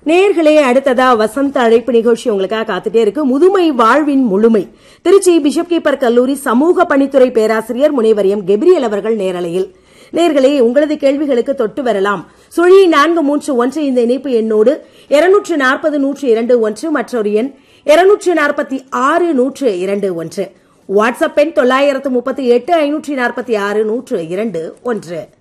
நேர்களே, அடுத்ததா வசந்த அழைப்பு நிகழ்ச்சி உங்களுக்காக காத்துட்டே இருக்கு. முதுமை வாழ்வின் முழுமை. திருச்சி பிஷப் கீப்பர் கல்லூரி சமூக பணித்துறை பேராசிரியர் முனைவர் எம் கெப்ரியல் அவர்கள் நேரலையில். நேர்களே, உங்களது கேள்விகளுக்கு தொட்டு வரலாம். சுழி 431 இந்த இணைப்பு எண்ணோடு 240-102 மற்றொரு எண் 246-102. வாட்ஸ்அப் எண் 938-546-102.